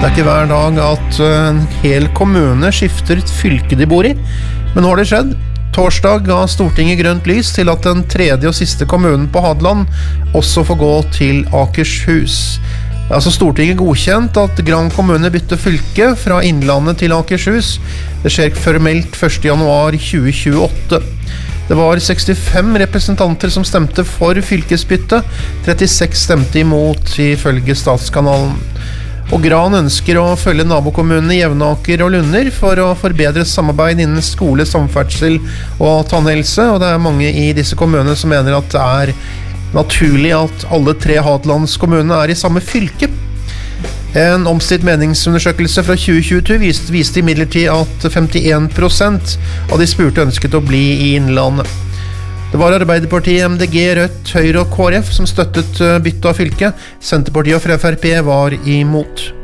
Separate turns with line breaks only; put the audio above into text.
Det er ikke hver dag at en hel kommune skifter fylke de bor i, men nå har det skjedd. Torsdag ga Stortinget grønt lys til at den tredje og siste kommunen på Hadeland også får gå til Akershus. Altså Stortinget godkjent at Gran kommune bytter fylke fra Innlandet til Akershus. Det skjer formelt 1. januar 2028. Det var 65 representanter som stemte for fylkesbytte, 36 stemte imot ifølge Statskanalen. Og Gran ønsker å følge nabokommunene Jevnaker og Lunder for å forbedre samarbeid innen skole, samferdsel og tannhelse, og det er mange i disse kommunene som mener at det er naturlig at alle tre Hadelandskommunene er i samme fylke. En omstridt meningsundersøkelse fra 2022 viste imidlertid at 51% av de spurte ønsket å bli i Innlandet. Det var Arbeiderpartiet, MDG, Rødt, Høyre og KrF som støttet bytte av fylke. Senterpartiet og Frp var imot.